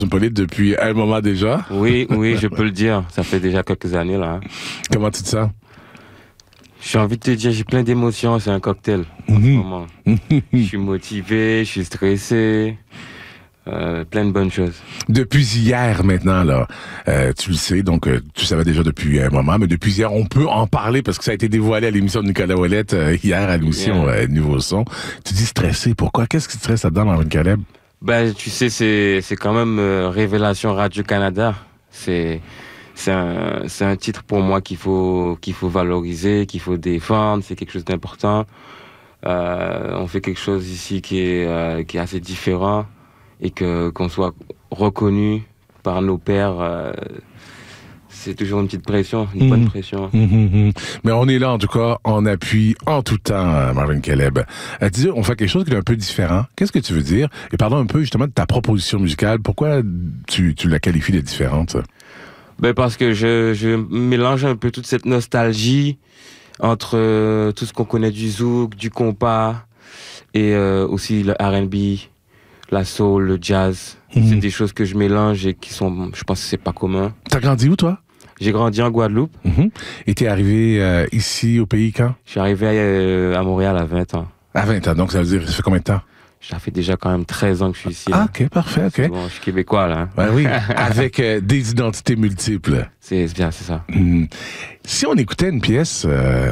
Cosmopolite depuis un moment déjà. Oui, je peux le dire. Ça fait déjà quelques années, là. Comment tu te sens? J'ai envie de te dire, j'ai plein d'émotions. C'est un cocktail, en ce moment. Je suis motivé, je suis stressé. Plein de bonnes choses. Depuis hier maintenant, là, tu le sais, donc tu savais déjà depuis un moment, mais depuis hier, on peut en parler parce que ça a été dévoilé à l'émission de Nicolas Ouellette hier à l'émission Nouveau Son. Tu dis stressé, pourquoi? Qu'est-ce qui te stresse là-dedans, Marvin Caleb? Ben, tu sais, c'est quand même Révélation Radio-Canada. C'est un titre pour moi qu'il faut valoriser, qu'il faut défendre. C'est quelque chose d'important. On fait quelque chose ici qui est assez différent et qu'on soit reconnu par nos pairs. C'est toujours une petite pression, une bonne pression. Mais on est là, en tout cas, en appui en tout temps, Marvin Caleb. Dis, on fait quelque chose qui est un peu différent. Qu'est-ce que tu veux dire? Et parlons un peu, justement, de ta proposition musicale. Pourquoi tu la qualifies de différente? Ben, parce que je mélange un peu toute cette nostalgie entre tout ce qu'on connaît du zouk, du compas, et aussi le R&B, la soul, le jazz. C'est des choses que je mélange et qui sont, je pense que c'est pas commun. T'as grandi où, toi? J'ai grandi en Guadeloupe. Et t'es arrivé ici au pays quand? Je suis arrivé à Montréal à 20 ans. À 20 ans, donc ça veut dire, ça fait combien de temps? Ça fait déjà quand même 13 ans que je suis ici. Ah, OK, parfait, OK. Bon, je suis québécois, là. Ben oui, avec des identités multiples. C'est bien, c'est ça. Si on écoutait une pièce,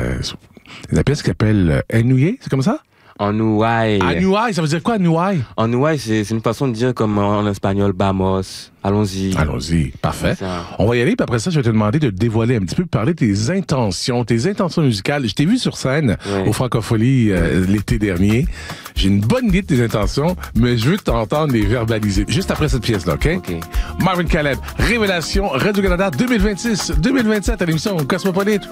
la pièce qui s'appelle Anouye, c'est comme ça? Anouaï. Anouaï, ça veut dire quoi, Anouaï? Anouaï, c'est une façon de dire comme en espagnol, vamos. Allons-y. Allons-y, parfait. On va y aller, puis après ça, je vais te demander de dévoiler un petit peu, de parler de tes intentions musicales. Je t'ai vu sur scène au Francophonie l'été dernier. J'ai une bonne idée de tes intentions, mais je veux t'entendre les verbaliser. Juste après cette pièce-là, OK? Marvin Caleb, Révélation Radio-Canada 2026-2027 à l'émission Cosmopolite.